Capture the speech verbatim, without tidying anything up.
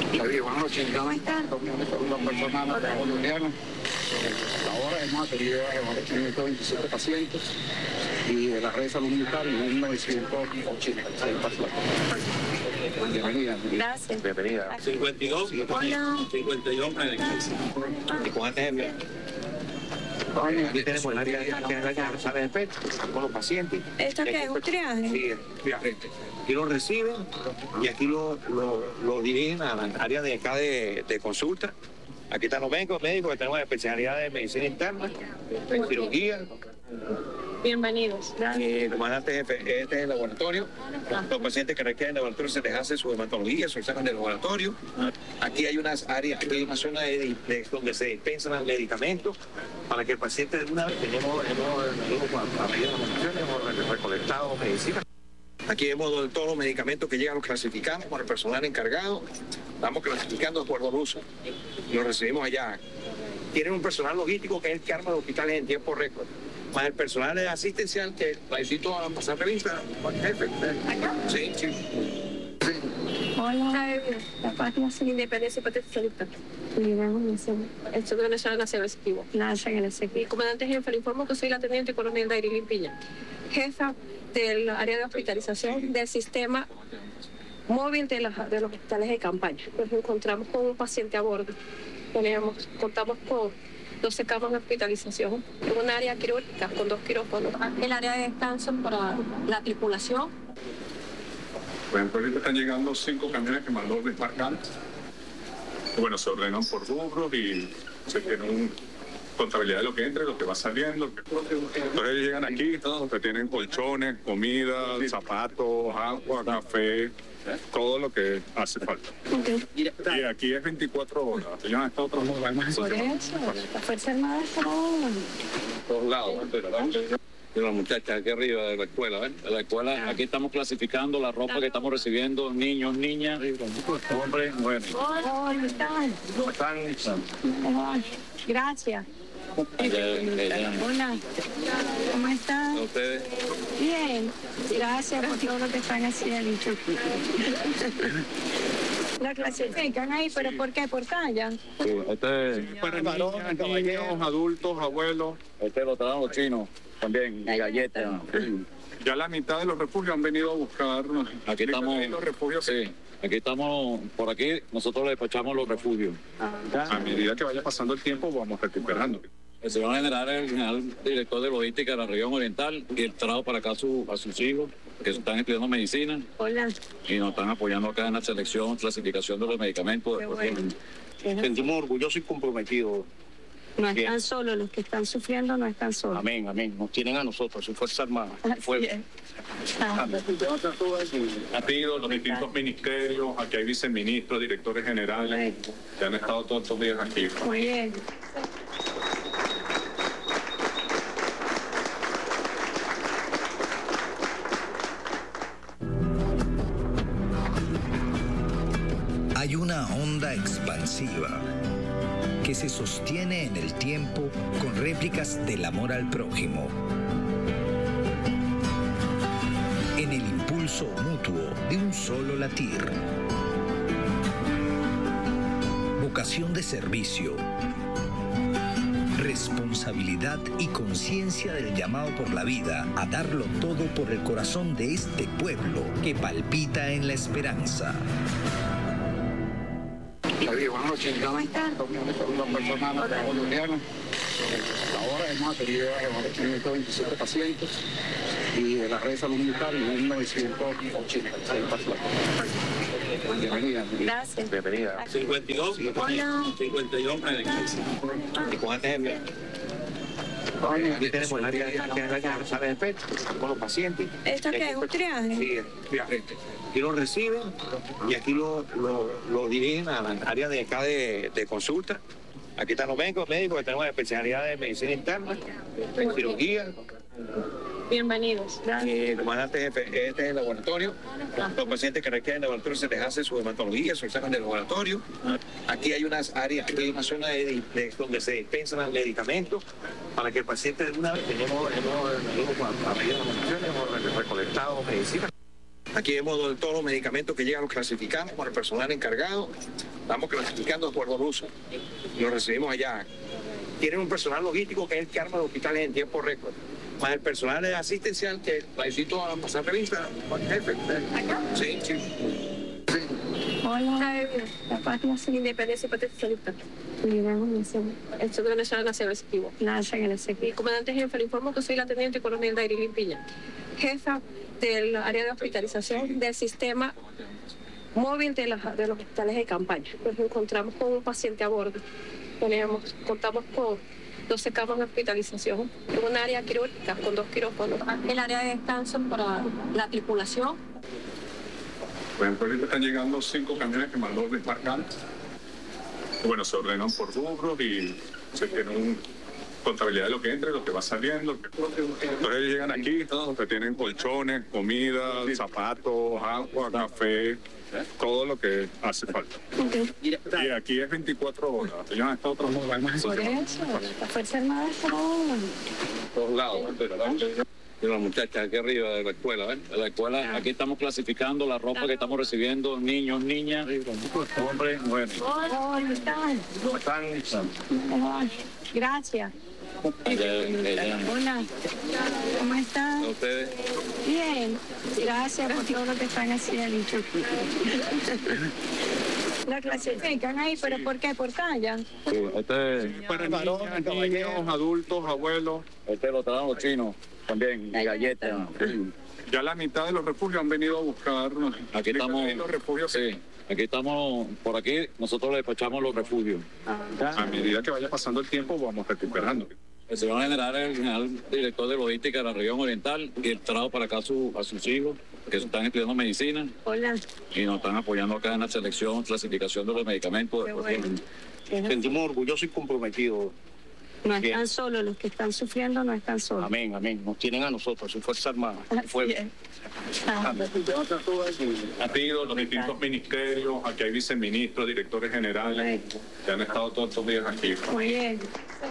David, buenas noches. ¿Cómo están? Una persona boliviana. Ahora hemos atendido a quinientos veintisiete pacientes y de la red de salud militar y novecientos ochenta y seis pacientes. Bienvenida. Gracias. Bienvenida. cincuenta y dos. Hola. cincuenta y dos médicos. ¿Y cuántos ejemplos? Aquí tenemos el área de sala de pecho con los pacientes. ¿Esto qué es? ¿Un triaje? Sí, triaje. Aquí lo reciben y aquí lo, lo, lo dirigen a la área de acá de, de consulta. Aquí están los médicos, médicos que tenemos especialidad de medicina interna, de cirugía. Bienvenidos. Y el comandante jefe, este es el laboratorio. Los pacientes que requieren laboratorio se les hace su hematología, se sacan del laboratorio. Aquí hay unas áreas, aquí hay una zona de, de, donde se dispensan los medicamentos para que el paciente de una vez tenemos, hemos, hemos, a medida de las donaciones, hemos recolectado medicina. Aquí vemos todos los medicamentos que llegan, los clasificamos con el personal encargado, estamos clasificando de acuerdo al uso y los recibimos allá. Tienen un personal logístico que es el que arma los hospitales en tiempo récord, más el personal asistencial que la necesito a pasar revista con el jefe. Sí, sí. Hola. La patria sin independencia y potencialista. El Centro Nacional Nacional Executivo. Nacional Executivo. Comandante jefe, le informo que soy la teniente coronel Dairil Piña, jefa del área de hospitalización del sistema móvil de los, de los hospitales de campaña. Nos encontramos con un paciente a bordo. Tenemos, contamos con doce camas de hospitalización en un área quirúrgica con dos quirófanos. El área de descanso para la tripulación. Bueno, ahorita están llegando cinco camiones que mandó desmarcantes. Bueno, se ordenan por rubros y se tiene una contabilidad de lo que entra y lo que va saliendo. Entonces llegan aquí, que tienen colchones, comida, zapatos, agua, café, todo lo que hace falta. Okay. Y aquí es veinticuatro horas. Ellos han estado trabajando. Por eso, la Fuerza Armada está en Todos lados, y las muchachas aquí arriba de la escuela, ¿ven? De la escuela, aquí estamos clasificando la ropa que estamos recibiendo, niños, niñas, hombres, mujeres. Hola, ¿cómo están? ¿Cómo están? Gracias. Hola. Hola, ¿cómo están? ¿A ustedes? Bien, gracias por todo lo que están haciendo. La clasifican ahí, pero ¿por qué? ¿Por talla? Sí, este es Para niñas, niños, adultos, abuelos. Este lo traen los chinos también, galletas. Ya la mitad de los refugios han venido a buscar. Aquí estamos, los refugios que- sí, aquí estamos, por aquí nosotros le despachamos los refugios. A medida que vaya pasando el tiempo, vamos recuperando. El señor general es el general director de logística de la región oriental y él trajo para acá a, su, a sus hijos que están estudiando medicina Hola. y nos están apoyando acá en la selección, clasificación de los medicamentos. Qué bueno. Sentimos orgullosos y comprometidos. No están solos, los que están sufriendo no están solos. Amén, amén. Nos tienen a nosotros, su Fuerza Armada. Así Fuerza. es. Ah. Han ido los distintos ministerios, aquí hay viceministros, directores generales, que han estado todos estos días aquí. Muy bien. Hay una onda expansiva que se sostiene en el tiempo con réplicas del amor al prójimo. En el impulso mutuo de un solo latir. Vocación de servicio. Responsabilidad y conciencia del llamado por la vida a darlo todo por el corazón de este pueblo que palpita en la esperanza. David, buenas noches. ¿Cómo están? Una persona boliviana. Ahora hemos atendido a quinientos veintisiete pacientes y de la red de salud militar y novecientos ochenta y seis pacientes. Bienvenida. Gracias. Bienvenida. cincuenta y dos. Hola. cincuenta y dos médicos. ¿Y cuántos ejemplos? Aquí tenemos el área de sala de pecho con los pacientes. ¿Esto qué es? ¿Un triaje? Sí, triaje. Aquí lo reciben y aquí lo, lo, lo dirigen a la área de acá de, de consulta. Aquí están los médicos, médicos que tenemos especialidad de medicina interna, de cirugía. Bienvenidos. Y el comandante jefe, este es el laboratorio. Los pacientes que requieren laboratorio se les hace su hematología, se sacan del laboratorio. Aquí hay unas áreas, aquí hay una zona de, de, donde se dispensan los medicamentos para que el paciente de una vez tenemos, hemos, hemos, a medida de las donaciones, hemos recolectado medicina. Aquí vemos donde todos los medicamentos que llegan los clasificamos con el personal encargado. Estamos clasificando de acuerdo al uso. Los recibimos allá. Tienen un personal logístico que es el que arma los hospitales en tiempo récord. Más el personal asistencial que necesito a pasar revista. Jefe. Sí, sí. Hola, la página sin independencia y patria socialista. El Centro Nacional Nacional Esquivo. Mi comandante jefe, le informo que soy la teniente coronel Dairylin Piña, jefa del área de hospitalización del sistema móvil de, la, de los hospitales de campaña. Nos encontramos con un paciente a bordo. Tenemos, contamos con doce camas de hospitalización, en un área quirúrgica con dos quirófanos, el área de descanso para la tripulación. Por ejemplo, ahorita están llegando cinco camiones que mandó el desmarcante. Bueno, se ordenan por rubros y se tiene una contabilidad de lo que entra y lo que va saliendo. Entonces ellos llegan aquí, que tienen colchones, comida, zapatos, agua, café, todo lo que hace falta. Okay. Y aquí es veinticuatro horas. Ellos han estado trabajando. Por eso, la Fuerza Armada está en Todos lados. Y las muchachas aquí arriba de la escuela, ¿ven? De la escuela, aquí estamos clasificando la ropa que estamos recibiendo, niños, niñas, hombres, mujeres. Hola, ¿qué tal? ¿Cómo están? Gracias. Ella- ella- Hola, ¿cómo están? ¿A ustedes? Bien, gracias por todo lo que están haciendo. La clasifican ahí, pero ¿por qué? ¿Por talla? Sí, este, Para niñas, niños, adultos, abuelos. este lo traen los chinos también, galletas. Sí. Ya la mitad de los refugios han venido a buscar. Aquí estamos, Los refugios sí, aquí estamos, por aquí nosotros le despachamos los refugios. a medida que vaya pasando el tiempo vamos recuperando. El señor general es el general director de logística de la región oriental y él trajo para acá a, su, a sus hijos que están estudiando medicina Hola. y nos están apoyando acá en la selección, clasificación de los medicamentos. Qué bueno. Sentimos orgullosos y comprometidos. No Bien. están solos, los que están sufriendo no están solos. Amén, amén. Nos tienen a nosotros, su Fuerza Armada. Así Fuego. es. Ah, Han ido los distintos ministerios, aquí hay viceministros, directores generales, que han estado todos estos días aquí. muy bien.